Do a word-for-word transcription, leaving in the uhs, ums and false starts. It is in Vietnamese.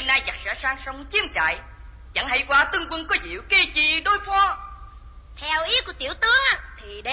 nay giặc sẽ sang sông chiếm trại, chẳng hay qua tướng quân có diệu kê chi đối phó. Theo ý của tiểu tướng thì